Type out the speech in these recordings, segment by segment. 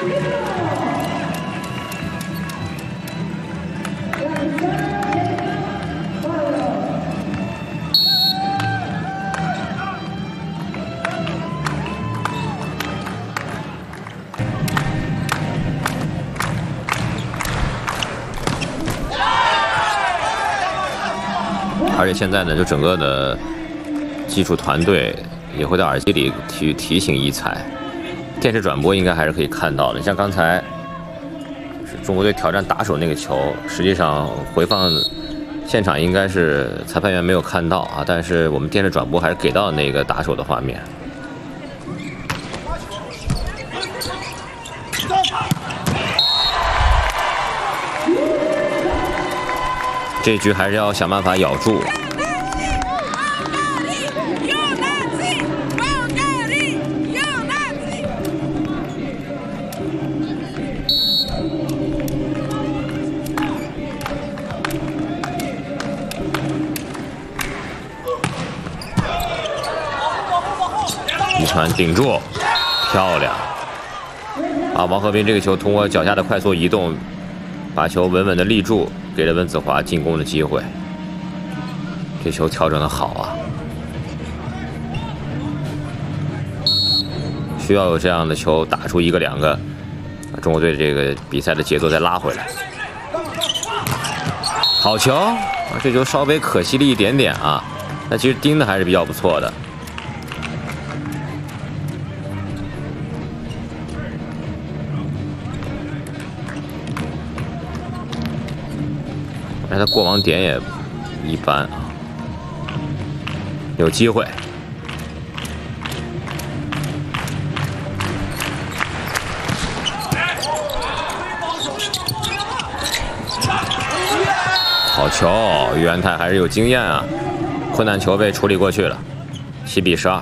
而且现在呢，就整个的技术团队也会在耳机里去提醒异彩。电视转播应该还是可以看到的。像刚才是中国队挑战打手那个球，实际上回放现场应该是裁判员没有看到啊，但是我们电视转播还是给到那个打手的画面。这局还是要想办法咬住。一传顶住，漂亮！啊，王鹤斌这个球通过脚下的快速移动，把球稳稳的立住。 给了温子华进攻的机会，这球调整的好啊！需要有这样的球打出一个两个，把中国队这个比赛的节奏再拉回来。好球啊！这球稍微可惜了一点点啊，但其实盯的还是比较不错的。 但他过网点也一般啊，有机会。好球，于元泰还是有经验啊，困难球被处理过去了，7比12。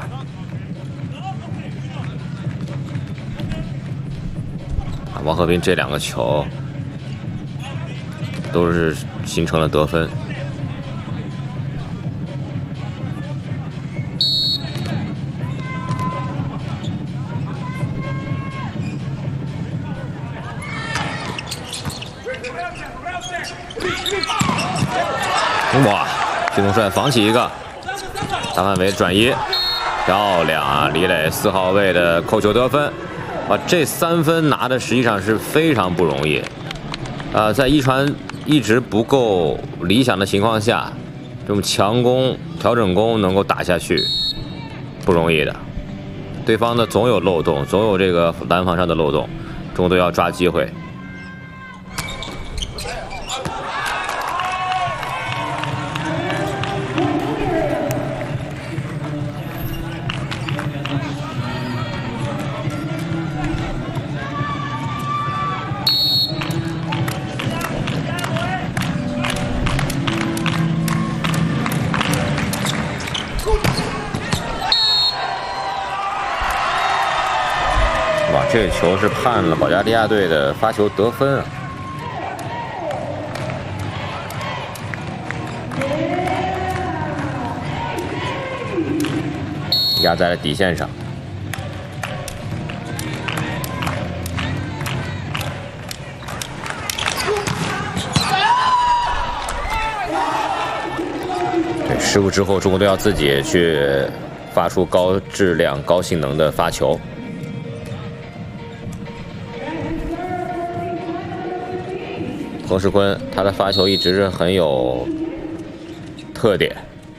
王鹤斌这两个球都是。 形成了得分。哇！徐东帅防起一个，大范围转移，漂亮啊！李磊4号位的扣球得分，啊，这3分拿的实际上是非常不容易。在一传。 一直不够理想的情况下，这种强攻、调整攻能够打下去，不容易的。对方呢总有漏洞，总有这个拦防上的漏洞，中国队要抓机会。哇，这个球是判了保加利亚队的发球得分啊！压在了底线上。对，失误之后，中国队要自己去发出高质量、高性能的发球。 彭世坤，他的发球一直是很有特点。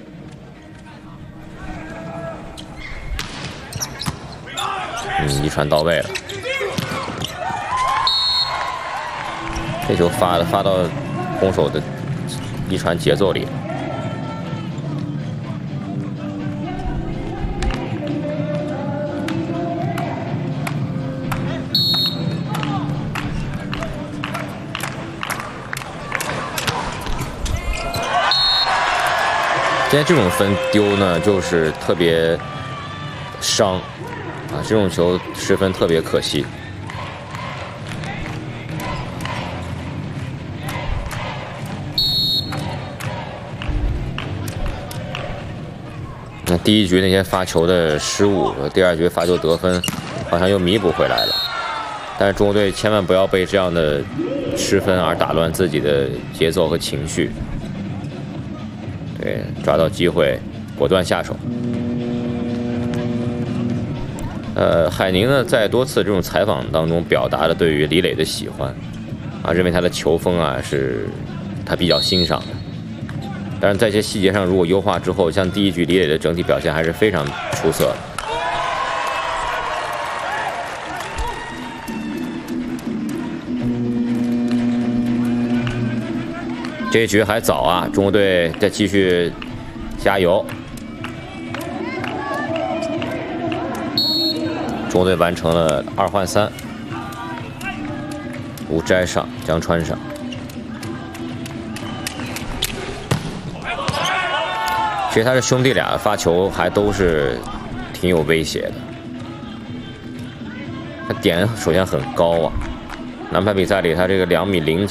一传到位了，这球发到攻手的一传节奏里。现在这种分丢呢，就是特别伤啊！这种球失分特别可惜。那第一局那些发球的失误，第二局发球得分，好像又弥补回来了。 但是中国队千万不要被这样的失分而打乱自己的节奏和情绪。对，抓到机会，果断下手。海宁呢，在多次这种采访当中表达了对于李磊的喜欢，啊，认为他的球风啊是他比较欣赏的。但是在一些细节上如果优化之后，像第一局李磊的整体表现还是非常出色的。这一局还早啊，中国队再继续加油。中国队完成了2换3，吴斋上，江川上。其实他的兄弟俩发球还都是挺有威胁的，他点首先很高啊，男排比赛里他这个2.07米